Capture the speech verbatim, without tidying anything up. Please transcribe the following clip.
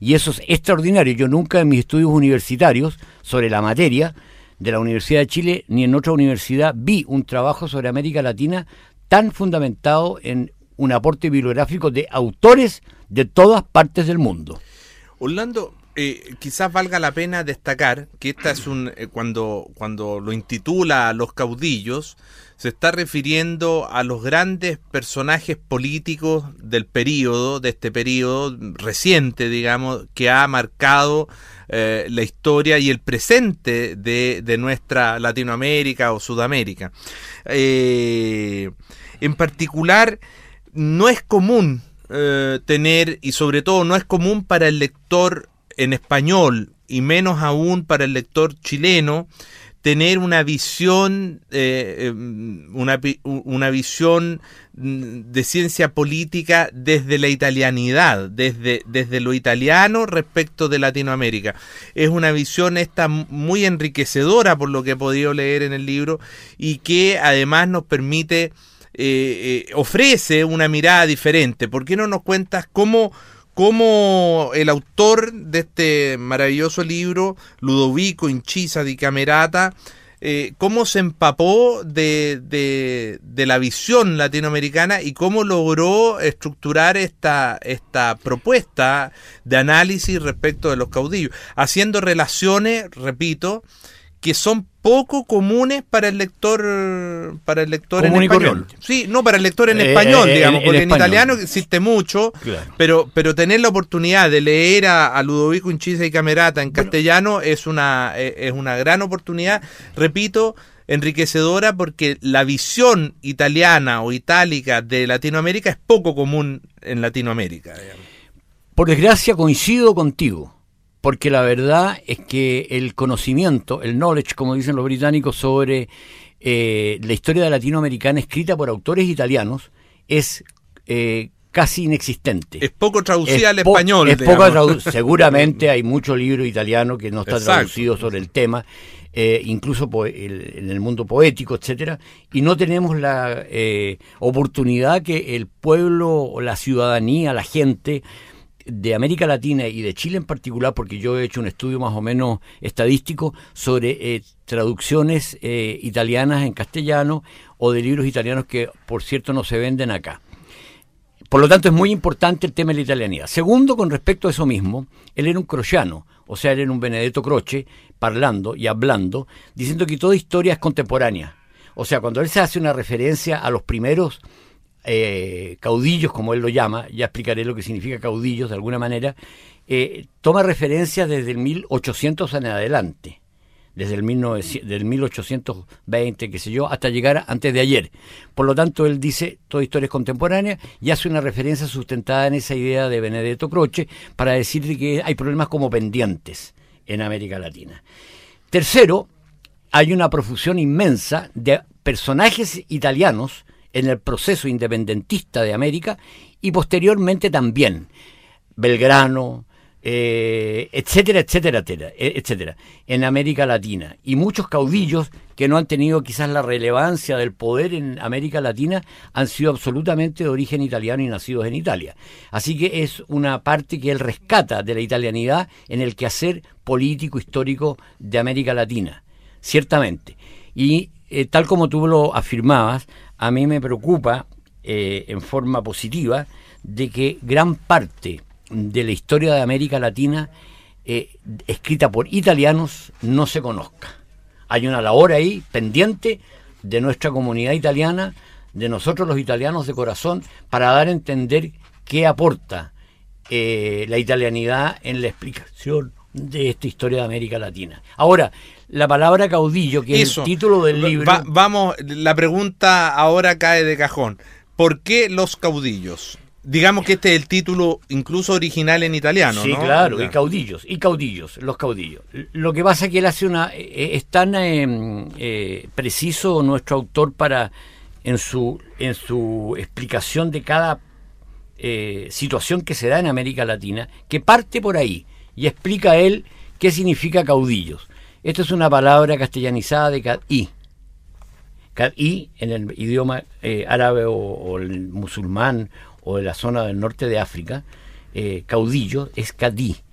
y eso es extraordinario. Yo nunca en mis estudios universitarios sobre la materia de la Universidad de Chile ni en otra universidad vi un trabajo sobre América Latina tan fundamentado en un aporte bibliográfico de autores de todas partes del mundo. Orlando, eh, quizás valga la pena destacar que esta es un eh, cuando cuando lo intitula Los caudillos, se está refiriendo a los grandes personajes políticos del período, de este período reciente, digamos, que ha marcado eh, la historia y el presente de, de nuestra Latinoamérica o Sudamérica. Eh, en particular, no es común eh, tener, y sobre todo no es común para el lector en español, y menos aún para el lector chileno, tener una visión eh, una, una visión de ciencia política desde la italianidad, desde, desde lo italiano respecto de Latinoamérica. Es una visión esta muy enriquecedora por lo que he podido leer en el libro y que además nos permite, eh, eh, ofrece una mirada diferente. ¿Por qué no nos cuentas cómo cómo el autor de este maravilloso libro, Ludovico Incisa di Camerata, eh, cómo se empapó de, de, de la visión latinoamericana y cómo logró estructurar esta, esta propuesta de análisis respecto de los caudillos, haciendo relaciones, repito, que son poco comunes para el lector para el lector en español. Sí, no para el lector en eh, español, eh, digamos, en, porque en, en italiano existe mucho, claro. pero pero tener la oportunidad de leer a, a Ludovico Incisa di Camerata en bueno, castellano es una es una gran oportunidad, repito, enriquecedora, porque la visión italiana o itálica de Latinoamérica es poco común en Latinoamérica, digamos. Por desgracia coincido contigo. Porque la verdad es que el conocimiento, el knowledge, como dicen los británicos, sobre eh, la historia latinoamericana escrita por autores italianos es eh, casi inexistente. Es poco traducida al po- español. Es poco tradu- Seguramente hay mucho libro italiano que no está Exacto. traducido sobre el tema, eh, incluso po- el, en el mundo poético, etcétera, y no tenemos la eh, oportunidad que el pueblo, la ciudadanía, la gente de América Latina y de Chile en particular, porque yo he hecho un estudio más o menos estadístico sobre eh, traducciones eh, italianas en castellano o de libros italianos que, por cierto, no se venden acá. Por lo tanto, es muy importante el tema de la italianidad. Segundo, con respecto a eso mismo, él era un crociano, o sea, él era un Benedetto Croce, parlando y hablando, diciendo que toda historia es contemporánea. O sea, cuando él se hace una referencia a los primeros Eh, caudillos, como él lo llama, ya explicaré lo que significa caudillos de alguna manera, eh, toma referencias desde el mil ochocientos en adelante, desde el mil novecientos, del mil ochocientos veinte, qué sé yo, hasta llegar antes de ayer. Por lo tanto, él dice toda historia es contemporánea y hace una referencia sustentada en esa idea de Benedetto Croce para decir que hay problemas como pendientes en América Latina. Tercero, hay una profusión inmensa de personajes italianos en el proceso independentista de América y posteriormente también Belgrano, eh, etcétera, etcétera, etcétera, etcétera, en América Latina. Y muchos caudillos que no han tenido quizás la relevancia del poder en América Latina han sido absolutamente de origen italiano y nacidos en Italia. Así que es una parte que él rescata de la italianidad en el quehacer político histórico de América Latina, ciertamente. Y eh, tal como tú lo afirmabas, a mí me preocupa eh, en forma positiva de que gran parte de la historia de América Latina eh, escrita por italianos no se conozca. Hay una labor ahí pendiente de nuestra comunidad italiana, de nosotros los italianos de corazón, para dar a entender qué aporta eh, la italianidad en la explicación de esta historia de América Latina. Ahora, la palabra caudillo, que Eso. es el título del libro... Va, vamos, la pregunta ahora cae de cajón. ¿Por qué los caudillos? Digamos que este es el título incluso original en italiano, sí, ¿no? Sí, claro, y caudillos, y caudillos, los caudillos. Lo que pasa es que él hace una... Eh, es tan eh, eh, preciso nuestro autor para en su, en su explicación de cada eh, situación que se da en América Latina, que parte por ahí y explica él qué significa caudillos. Esto es una palabra castellanizada de cadí. Cadí, en el idioma eh, árabe o, o el musulmán o de la zona del norte de África, eh, caudillo es cadí.